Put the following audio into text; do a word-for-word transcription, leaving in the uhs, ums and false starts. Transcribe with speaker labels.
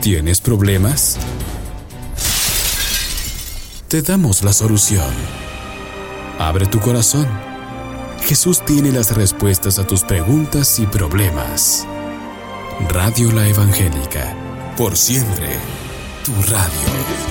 Speaker 1: ¿Tienes problemas? Te damos la solución. Abre tu corazón. Jesús tiene las respuestas a tus preguntas y problemas. Radio La Evangélica, por siempre, tu radio.